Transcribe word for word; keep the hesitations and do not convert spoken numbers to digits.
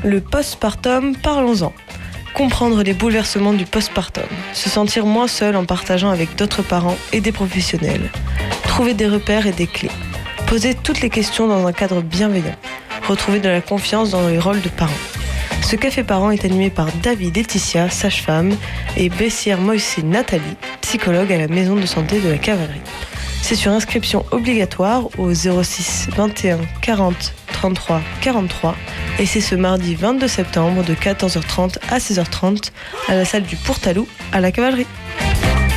Le postpartum, parlons-en. Comprendre les bouleversements du postpartum. Se sentir moins seul en partageant avec d'autres parents et des professionnels. Trouver des repères et des clés. Poser toutes les questions dans un cadre bienveillant. Retrouver de la confiance dans les rôles de parents. Ce café parents est animé par David Laetitia, sage-femme, et Bessière Moïse Nathalie, psychologue à la maison de santé de la Cavalerie. C'est sur inscription obligatoire au zéro six vingt et un quarante trente-trois quarante-trois et c'est ce mardi vingt-deux septembre de quatorze heures trente à seize heures trente à la salle du Pourtalou à la Cavalerie.